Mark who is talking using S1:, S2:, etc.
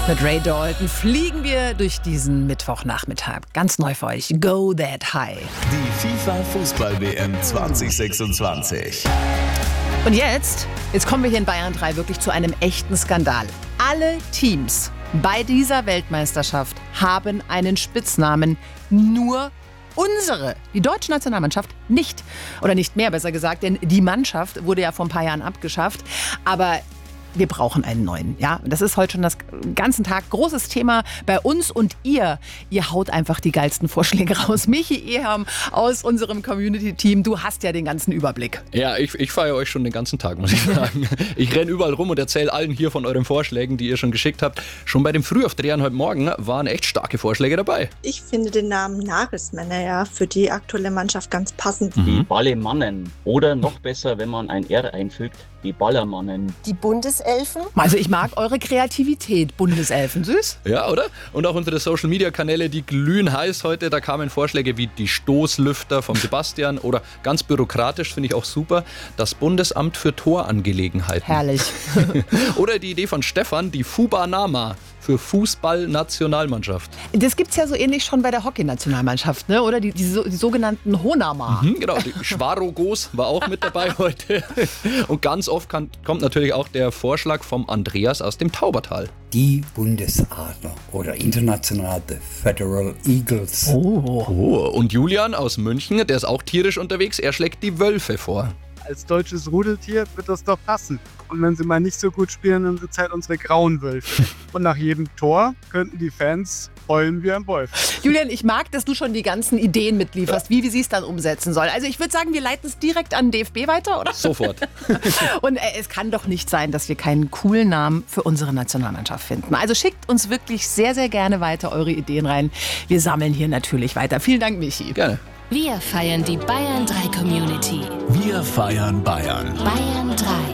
S1: Mit Ray Dalton fliegen wir durch diesen Mittwochnachmittag. Ganz neu für euch. Go That High.
S2: Die FIFA-Fußball-WM 2026.
S1: Und jetzt kommen wir hier in Bayern 3 wirklich zu einem echten Skandal. Alle Teams bei dieser Weltmeisterschaft haben einen Spitznamen, nur unsere, die deutsche Nationalmannschaft nicht. Oder nicht mehr, besser gesagt, denn die Mannschaft wurde ja vor ein paar Jahren abgeschafft. Aber wir brauchen einen neuen. Ja, das ist heute schon das ganzen Tag großes Thema bei uns und ihr haut einfach die geilsten Vorschläge raus. Michi Ehem aus unserem Community-Team, du hast ja den ganzen Überblick.
S3: Ja, ich feiere euch schon den ganzen Tag, muss ich sagen. Ich renne überall rum und erzähle allen hier von euren Vorschlägen, die ihr schon geschickt habt. Schon bei dem Frühaufdrehern heute Morgen waren echt starke Vorschläge dabei.
S4: Ich finde den Namen Nagelsmänner ja für die aktuelle Mannschaft ganz passend.
S5: Die Ballemannen. Oder noch besser, wenn man ein R einfügt, die Ballermannen.
S6: Die Bundeselfen?
S1: Also ich mag eure Kreativität, Bundeselfen, süß.
S3: Ja, oder? Und auch unsere Social-Media-Kanäle, die glühen heiß heute. Da kamen Vorschläge wie die Stoßlüfter vom Sebastian oder ganz bürokratisch, finde ich auch super, das Bundesamt für Torangelegenheiten.
S1: Herrlich.
S3: Oder die Idee von Stefan, die Fubanama für Fußball-Nationalmannschaft.
S1: Das gibt's ja so ähnlich schon bei der Hockey-Nationalmannschaft, ne? Oder die sogenannten Honama.
S3: Genau, die Schwarogos war auch mit dabei heute. Und ganz oft kommt natürlich auch der Vorschlag vom Andreas aus dem Taubertal.
S7: Die Bundesadler oder international the Federal Eagles.
S3: Oh, und Julian aus München, der ist auch tierisch unterwegs, er schlägt die Wölfe vor.
S8: Als deutsches Rudeltier wird das doch passen. Und wenn sie mal nicht so gut spielen, dann sind es halt unsere grauen Wölfe. Und nach jedem Tor könnten die Fans heulen wie ein Wolf.
S1: Julian, ich mag, dass du schon die ganzen Ideen mitlieferst, wie sie es dann umsetzen soll. Also ich würde sagen, wir leiten es direkt an den DFB weiter, oder?
S3: Sofort.
S1: Und es kann doch nicht sein, dass wir keinen coolen Namen für unsere Nationalmannschaft finden. Also schickt uns wirklich sehr, sehr gerne weiter eure Ideen rein. Wir sammeln hier natürlich weiter. Vielen Dank, Michi.
S3: Gerne.
S9: Wir feiern die Bayern 3 Community.
S2: Wir feiern Bayern.
S9: Bayern 3.